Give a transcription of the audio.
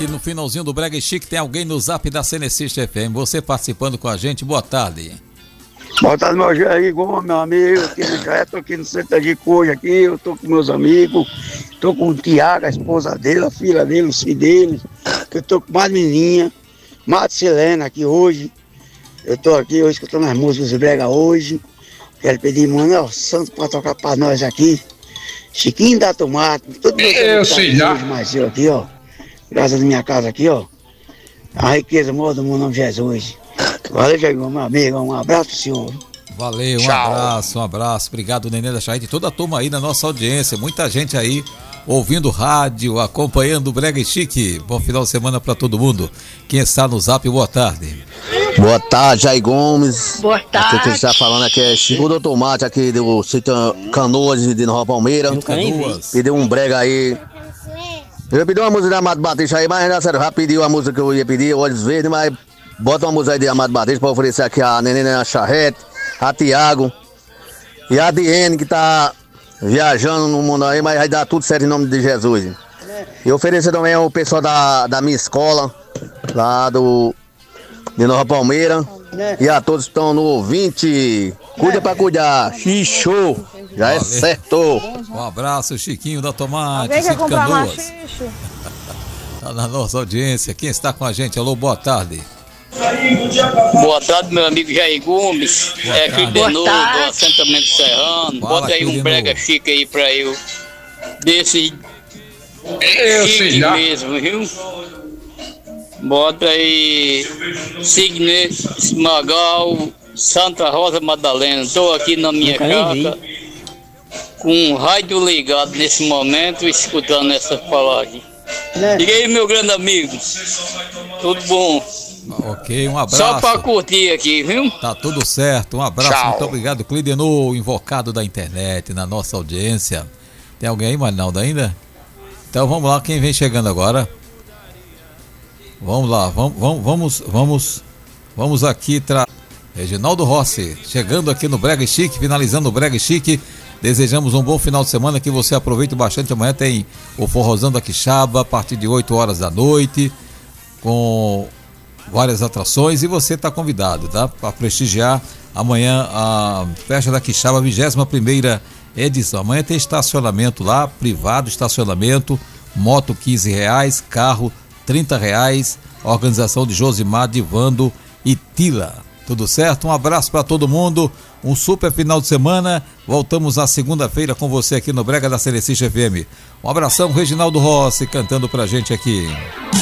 aqui no finalzinho do Brega Chique tem alguém no zap da Cenecist FM. Você participando com a gente, boa tarde. Boa tarde, meu Jair Gomes, meu amigo. Estou aqui no centro de Coja aqui, eu tô com meus amigos, tô com o Tiago, a esposa dele, a filha dele, os filhos dele, que eu tô com mais menininha, Marcelena aqui hoje. Eu tô aqui hoje escutando as músicas do Brega hoje. Quero pedir Manuel Santos para tocar para nós aqui. Chiquinho da Tomate, todo mundo eu sei já. Mas eu aqui, ó. Graças à minha casa aqui, ó. A riqueza mora do meu nome Jesus. Valeu, Jair, meu amigo. Um abraço pro senhor. Valeu, um abraço. Obrigado, Nenê da Charrete e toda a turma aí na nossa audiência. Muita gente aí ouvindo rádio, acompanhando o Brega Chique. Bom final de semana pra todo mundo. Quem está no zap, boa tarde. Boa tarde, Jair Gomes. Boa tarde. Aqui quem está falando aqui é Chico do Tomate, aqui do sítio Canoas de Nova Palmeira. Pediu um brega aí. Eu ia pedir uma música de Amado Batista aí, mas já pediu a música que eu ia pedir, Olhos Verdes, mas bota uma música aí de Amado Batista para oferecer aqui a Nenê da Charrete, a Tiago e a Diene que tá viajando no mundo aí, mas vai dar tudo certo em nome de Jesus. E oferecer também ao pessoal da minha escola, lá de Nova Palmeira. E a todos que estão no ouvinte. Cuida pra cuidar. Xixô. Já é certo. Um abraço, Chiquinho da Tomate. Vem que comprar Canoas. machixe. Tá na nossa audiência. Quem está com a gente? Alô, boa tarde. Boa tarde, meu amigo Jair Gomes. É aqui de novo, do assentamento Serrano. Fala, bota aí um brega chique aí pra eu. Desse chique mesmo, viu? Bota aí Signe Magal, Santa Rosa Madalena. Tô aqui na minha casa com o rádio ligado nesse momento, escutando essa palavra. Diga aí, meu grande amigo. Tudo bom? Ok, um abraço. Só pra curtir aqui, viu? Tá tudo certo, um abraço, Tchau. muito obrigado. Clidenô, invocado da internet, na nossa audiência. Tem alguém aí, Marinaldo, ainda? Então vamos lá, quem vem chegando agora? Vamos lá, vamos aqui. Reginaldo Rossi, chegando aqui no Brega Chique, finalizando o Brega Chique. Desejamos um bom final de semana, que você aproveite bastante. Amanhã tem o Forrozão da Quixaba, a partir de 8 horas da noite, com várias atrações, e você está convidado, tá? Para prestigiar amanhã a Festa da Quixaba, 21ª edição. Amanhã tem estacionamento lá, privado, estacionamento, moto R$15, carro R$30, organização de Josimar, Divando e Tila. Tudo certo? Um abraço para todo mundo, um super final de semana. Voltamos na segunda-feira com você aqui no Brega da Cenecist FM. Um abração, Reginaldo Rossi cantando pra gente aqui.